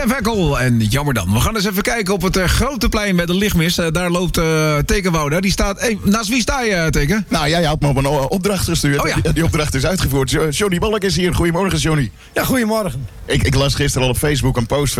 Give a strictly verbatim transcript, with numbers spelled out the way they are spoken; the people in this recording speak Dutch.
Wekkel en Jammer Dan. We gaan eens even kijken op het uh, grote plein met de lichtmis. Uh, daar loopt uh, Tekenwoude. Die staat... Hey, naast wie sta je, uh, Teken? Nou, jij had me op een uh, opdracht gestuurd. Oh, ja. die, die opdracht is uitgevoerd. Jo- Johnny Balk is hier. Goedemorgen, Johnny. Ja, goedemorgen. Ik, ik las gisteren al op Facebook een post